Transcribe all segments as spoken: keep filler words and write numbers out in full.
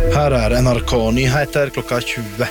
Her er N R K Nyheter klokka tjue.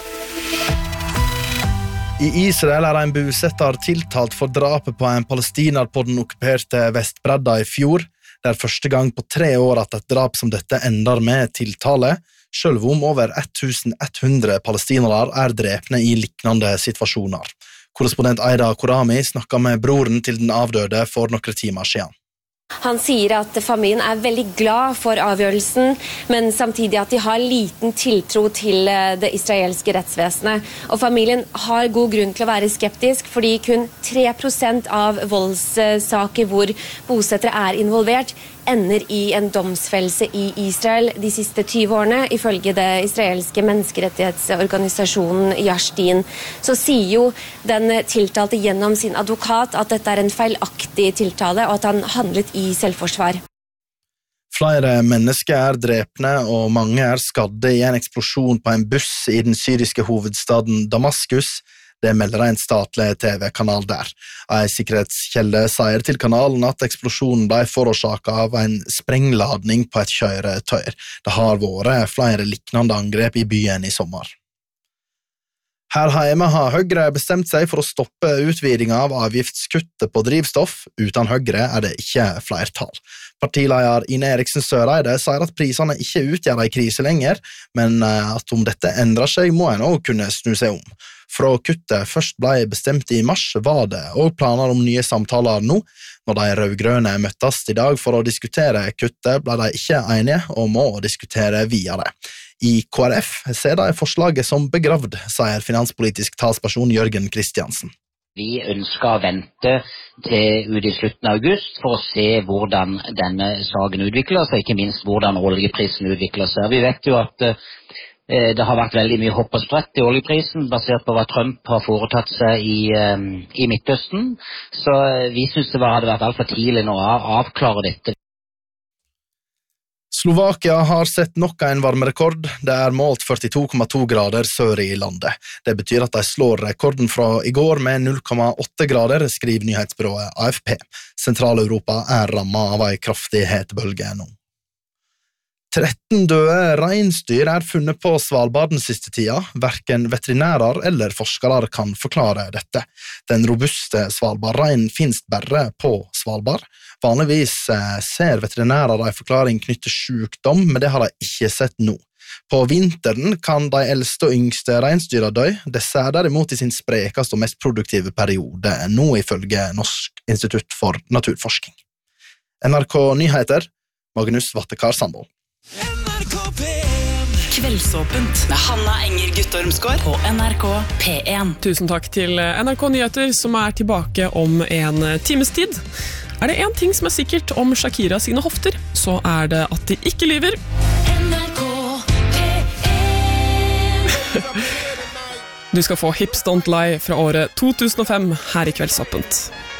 I Israel er en bosetter tiltalt for drapet på en palestiner på den okkuperte Vestbredda i fjor. Det er første gang på tre år at et drap som dette ender med tiltale, selv om over elleven hundre palestinere er drepne i liknande situasjoner. Korrespondent Aida Korami snakket med broren til den avdøde for noen timer siden. Han sier at familien er veldig glad for avgjørelsen, men samtidig at de har liten tiltro til det israelske rettsvesenet. Og familien har god grunn til å være skeptisk, fordi kun tre prosent av voldssaker hvor bosettere er involvert, ender i en domsfellelse i Israel de siste tyve årene, ifølge det israelske menneskerettighetsorganisasjonen Yashdin. Så sier jo den tiltalte gjennom sin advokat at dette er en feilaktig tiltale, og at han handlet i selvforsvar. Flere mennesker er drepne, og mange er skadde i en eksplosjon på en buss i den syriske hovedstaden Damaskus. Det melder en statlig T V-kanal der. En sikkerhetskjelde sier til kanalen at eksplosjonen ble forårsaket av en sprengladning på et kjøretøy. Det har vært flere liknande angrep i byen i sommer. Her hjemme har Høyre bestemt seg for å stoppe utvidingen av avgiftskuttet på drivstoff. Uten Høyre er det ikke flertall. Partileder Ine Eriksen Søreide sier at prisene ikke utgjør en krise lenger, men at om dette endrer seg, må en også kunne snu seg om. Fra kuttet først ble bestemt i mars, var det og planer om nye samtaler nå. Når de rødgrønne møttes i dag for å diskutere kuttet, ble de ikke enige og må diskutere videre. I K R F ser de forslaget som begravd, sier finanspolitisk talsperson Jørgen Kristiansen. Vi ønsker å vente til ut i slutten av august for å se hvordan denne saken utvikler seg, ikke minst hvordan oljeprisen utvikler seg. Vi vet jo at det har vært veldig mye hopp og sprett i oljeprisen, basert på hva Trump har foretatt seg i, i Midtøsten. Så vi synes det hadde vært alt for tidlig nå å avklare dette. Slovakia har sett nok en varmerekord. Det er målt førtito komma to grader sør i landet. Det betyr at de slår rekorden fra i går med null komma åtte grader, skriver nyhetsbyrået A F P. Sentral-Europa er rammet av en kraftig hetebølge nå. tretten døde reinsdyr er funnet på Svalbard den siste tida. Hverken veterinærer eller forskere kan forklare dette. Den robuste Svalbardreinen finnes bare på Svalbard. Vanligvis ser veterinærer en forklaring knyttet sykdom, men det har de ikke sett nå. På vinteren kan de eldste og yngste reinsdyra dø. Disse er derimot i sin sprekeste og mest produktive periode, nå ifølge Norsk institutt for naturforskning. N R K Nyheter, Magnus Vattekar Sandvold. N R K P en Kveldsåpent med Hanna Enger Guttormsgård på N R K P en. Tusen takk til N R K Nyheter, som er tilbake om en times tid. Er det en ting som er sikkert om Shakira sine hofter, så er det at de ikke lyver. N R K P en. Du skal få Hips Don't Lie fra året to tusen og fem her i Kveldsåpent.